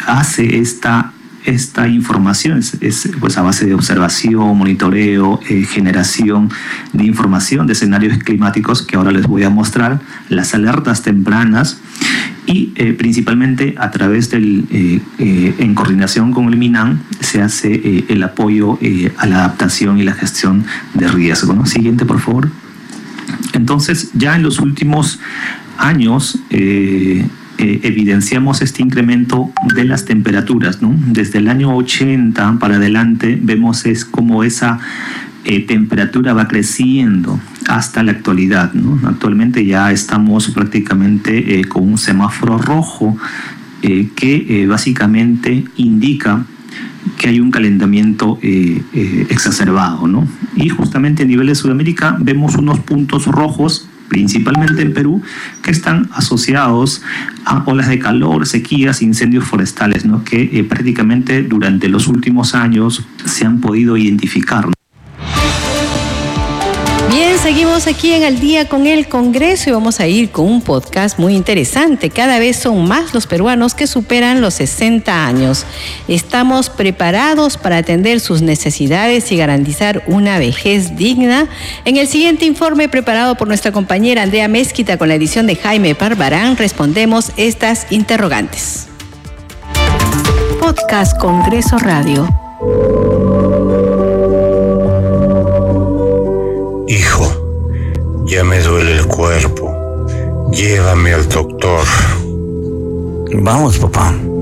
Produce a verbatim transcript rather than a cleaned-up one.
hace esta Esta información es, es pues a base de observación, monitoreo, eh, generación de información de escenarios climáticos que ahora les voy a mostrar, las alertas tempranas y eh, principalmente a través del, eh, eh, en coordinación con el MINAM se hace eh, el apoyo eh, a la adaptación y la gestión de riesgo, ¿no? Siguiente, por favor. Entonces, ya en los últimos años, eh, Eh, evidenciamos este incremento de las temperaturas, ¿no? Desde el año ochenta para adelante vemos es como esa eh, temperatura va creciendo hasta la actualidad, ¿no? Actualmente ya estamos prácticamente eh, con un semáforo rojo eh, que eh, básicamente indica que hay un calentamiento eh, eh, exacerbado, ¿no? Y justamente a nivel de Sudamérica vemos unos puntos rojos, principalmente en Perú, que están asociados a olas de calor, sequías, incendios forestales, ¿no? que eh, prácticamente durante los últimos años se han podido identificar, ¿no? Bien, seguimos aquí en Al Día con el Congreso y vamos a ir con un podcast muy interesante. Cada vez son más los peruanos que superan los sesenta años. Estamos preparados para atender sus necesidades y garantizar una vejez digna. En el siguiente informe preparado por nuestra compañera Andrea Mezquita con la edición de Jaime Parbarán, respondemos estas interrogantes. Podcast Congreso Radio. Hijo, ya me duele el cuerpo. Llévame al doctor. Vamos, papá.